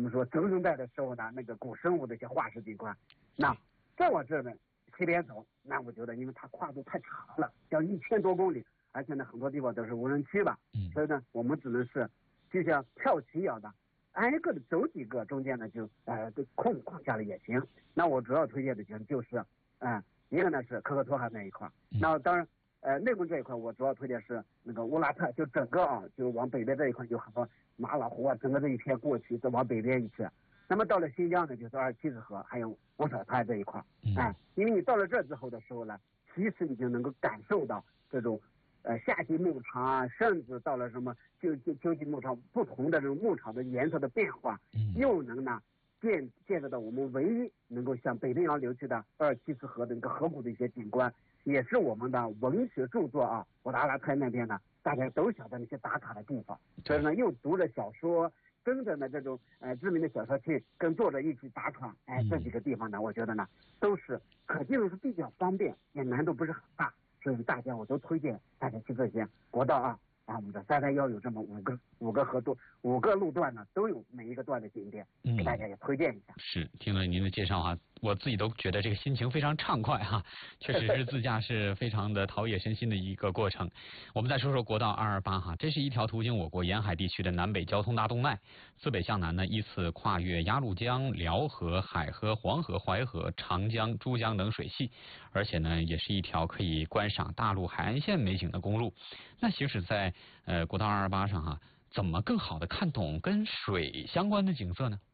们说中生代的时候呢，那个古生物的一些化石景观。那再往这呢西边走，那我觉得因为它跨度太长了，要1000多公里，而且呢很多地方都是无人区吧，所以呢我们只能是就像跳棋一样的，挨个的走几个，中间呢就空下了也行。那我主要推荐的就是一个呢是可可托海那一块，那当然内蒙这一块我主要推荐是那个乌拉特，就整个就往北边这一块有很多马老湖整个这一片过去再往北边一去。那么到了新疆呢，就是27子河还有五彩滩这一块，因为你到了这之后的时候呢，其实你就能够感受到这种夏季牧场啊，甚至到了什么秋季牧场不同的这种牧场的颜色的变化，又能呢见得到我们唯一能够向北冰洋流去的27次河的一个河谷的一些景观，也是我们的文学著作我的阿拉泰那边呢大家都晓得那些打卡的地方，所以呢又读着小说，跟着呢这种知名的小说去跟作者一起打卡，这几个地方呢我觉得呢都是可进入是比较方便，也难度不是很大，所以大家我都推荐大家去这些国道我们的331有这么五个河段，5个路段呢都有每一个段的景点，给大家也推荐一下。 是，听了您的介绍我自己都觉得这个心情非常畅快确实是自驾是非常的陶冶身心的一个过程。我们再说说国道228这是一条途经我国沿海地区的南北交通大动脉，自北向南呢依次跨越鸭绿江、辽河、海河、黄河、淮河、长江、珠江等水系，而且呢也是一条可以观赏大陆海岸线美景的公路。那行驶在国道228上怎么更好的看懂跟水相关的景色呢？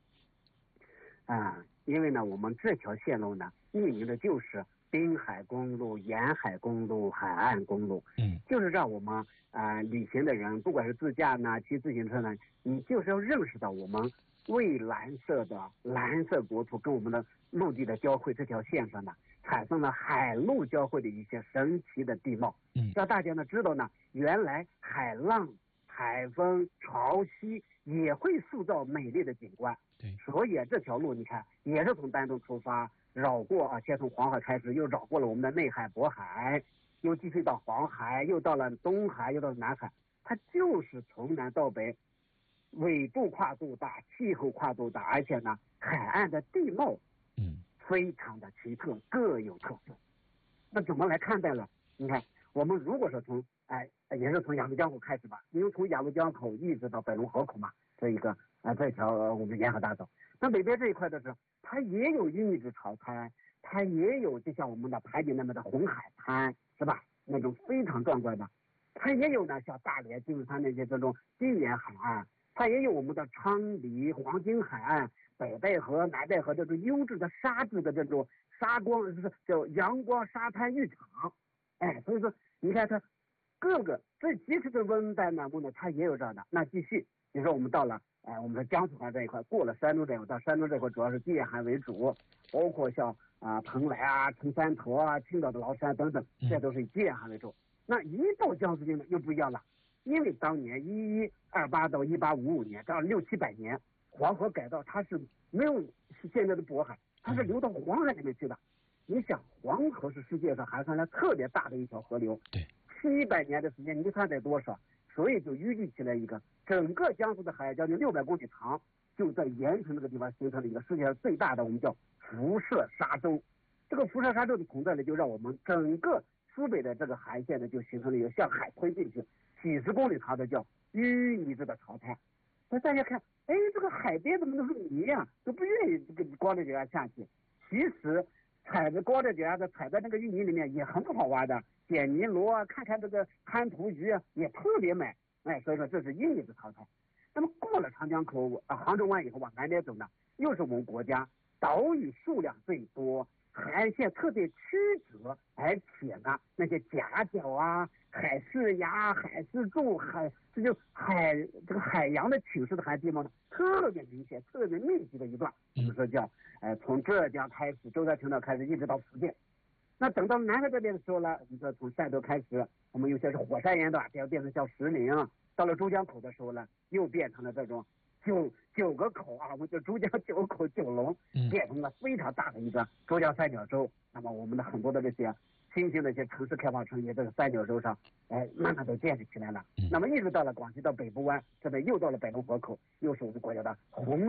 因为呢我们这条线路呢命名的就是滨海公路、沿海公路、海岸公路，就是让我们旅行的人，不管是自驾呢、骑自行车呢，你就是要认识到我们蔚蓝色的蓝色国土跟我们的陆地的交汇这条线上呢，产生了海陆交汇的一些神奇的地貌，让大家呢知道呢，原来海浪、海风、潮汐也会塑造美丽的景观。 对， 所以这条路你看也是从丹东出发，绕过先从黄海开始，又绕过了我们的内海、渤海，又继续到黄海，又到了东海，又到了南海，它就是从南到北，纬度跨度大，气候跨度大，而且呢海岸的地貌非常的奇特，各有特色。那怎么来看待呢？你看我们如果说从也是从雅砻江口开始吧，因为从雅砻江口一直到北龙河口嘛，这条我们沿河大道。那北边这一块的时候，它也有鱼子潮滩，它也有就像我们的排比那么的红海滩，是吧？那种非常壮观的。它也有呢像大连、金山那些这种边沿海岸，它也有我们的昌黎、黄金海岸、北戴河、南戴河这种优质的沙质的这种沙光，叫阳光沙滩浴场。所以说你看它各个这即使是温带南部呢，它也有这样的。那继续你说我们到了我们的江苏海这一块，过了山东这一块，到山东这块主要是界海为主，包括像蓬莱陈山头青岛的崂山等等，这都是以界海为主。那一到江苏境呢又不一样了，因为当年1128到1855年到600-700年，黄河改道它是没有现在的渤海，它是流到黄海里面去的。你想黄河是世界上还算来特别大的一条河流， 对 ，700年的时间，你看得多少？所以就淤积起来一个整个江苏的海将近600公里长，就在盐城这个地方形成了一个世界上最大的我们叫辐射沙洲。这个辐射沙洲的存在呢，就让我们整个苏北的这个海岸线呢，就形成了一个向海推进去几十公里长的叫淤泥质的潮滩。那大家看，这个海边怎么都是泥都不愿意这个光着脚丫下去。其实踩着光着脚丫的踩在那个淤泥里面也很好玩的，捡泥螺看看这个滩涂鱼也特别美。所以说这是淤泥质潮滩。那么过了长江口杭州湾以后往南边走呢，又是我们国家岛屿数量最多，海岸线特别曲折，而且呢那些夹角海事崖、海事柱、这个海洋的侵蚀的海地貌呢特别明显、特别密集的一段。我们说叫从浙江开始，舟山群岛开始一直到福建。那等到南海这边的时候呢，我们说从汕头开始，我们有些是火山岩段，变成叫石林。到了珠江口的时候呢，又变成了这种九个口我们就珠江9口9龙，变成了非常大的一个珠江三角洲。那么我们的很多的这些新兴的一些城市开发城也在这个三角洲上慢慢都建立起来了。那么一直到了广西到北部湾这边，又到了北龙河口，又是我们国家的红